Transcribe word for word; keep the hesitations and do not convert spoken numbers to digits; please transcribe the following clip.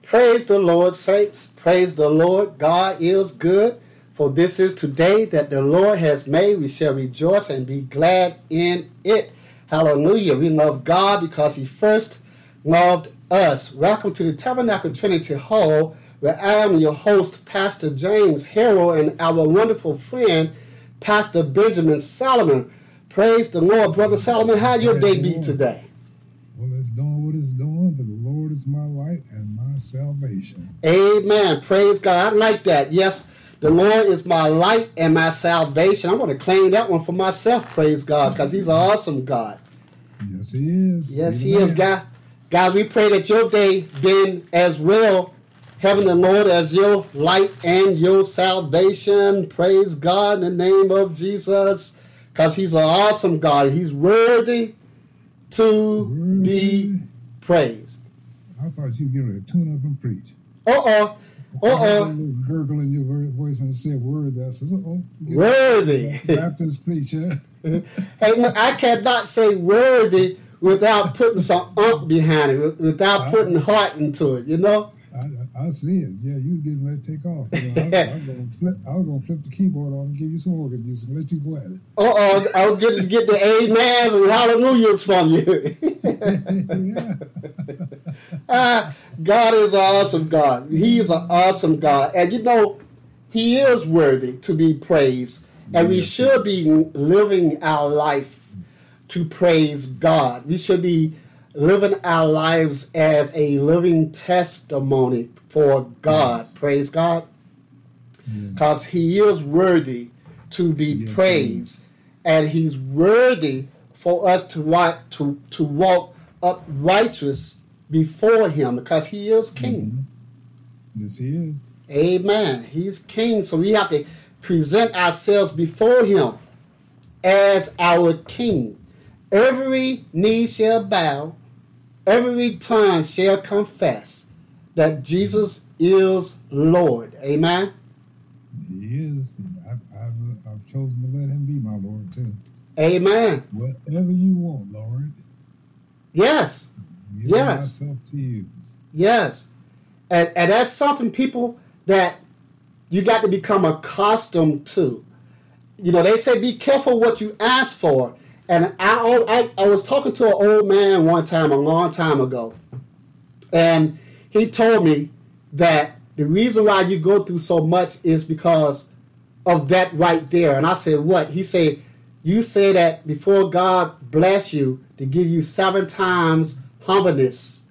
Praise the Lord, saints. Praise the Lord. God is good. For this is today that the Lord has made. We shall rejoice and be glad in it. Hallelujah. We love God because he first loved us. Welcome to the Tabernacle Trinity Hall, where I am your host, Pastor James Harrell, and our wonderful friend, Pastor Benjamin Solomon. Praise the Lord. Brother Solomon, how your day be today? Well, it's doing what it's doing, but the Lord is my light and my salvation. Amen. Praise God. I like that. Yes, the Lord is my light and my salvation. I'm going to claim that one for myself, praise God, because he's an awesome God. Yes, he is. Yes, he is, God. God, we pray that your day been as well, having the Lord as your light and your salvation. Praise God in the name of Jesus, because he's an awesome God. He's worthy to worthy. be praised. I thought you were getting ready to tune up and preach. Uh-oh. Uh-oh. A little gurgle in your voice when you said worthy. I said, uh-oh. Worthy. Baptist preacher. Hey, look, I cannot say worthy without putting some ump behind it, without putting heart into it, you know? I, I see it. Yeah, you was getting ready to take off. You know, I, I, was gonna flip, I was going to flip the keyboard on and give you some organ music and let you go at it. Uh-oh, I was getting to get the amens and hallelujahs from you. ah, God is an awesome God. He is an awesome God. And you know, he is worthy to be praised. And we should be living our life to praise God. We should be living our lives as a living testimony for God. Yes. Praise God. Because yes. he is worthy to be yes, praised. And he's worthy for us to, to, to walk up righteous before him because he is king. Mm-hmm. Yes, he is. Amen. He's king. So we have to present ourselves before him as our king. Every knee shall bow, every tongue shall confess that Jesus is Lord. Amen? He is. I've, I've, I've chosen to let him be my Lord too. Amen. Whatever you want, Lord. Yes. Give yes. myself to you. Yes. And, and that's something, people, that you got to become accustomed to. You know, they say be careful what you ask for. And I, I, I was talking to an old man one time, a long time ago. And he told me that the reason why you go through so much is because of that right there. And I said, what? He said, you say that before God bless you to give you seven times humbleness